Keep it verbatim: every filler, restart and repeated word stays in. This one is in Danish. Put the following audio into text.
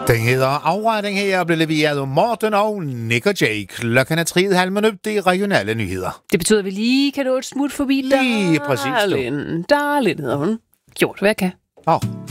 Den hedder Afretning her og blev leveret af Morten og Nick og Jay. Klokken er tre og halv minut, det er regionale nyheder. Det betyder, at vi lige kan nå et smut forbi. Lige præcis, du. Darlin, Darlin hedder hun. Gjort, hvad jeg kan. Åh.